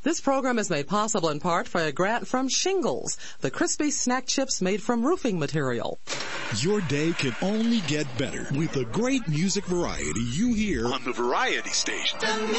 This program is made possible in part by a grant from Shingles, the crispy snack chips made from roofing material. Your day can only get better with the great music variety you hear on the Variety Station.